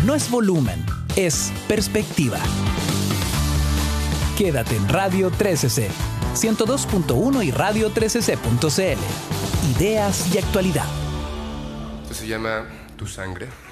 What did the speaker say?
no es volumen, es perspectiva. Quédate en Radio 13C, 102.1 y radio13c.cl. Ideas y actualidad. Esto se llama Tu Sangre.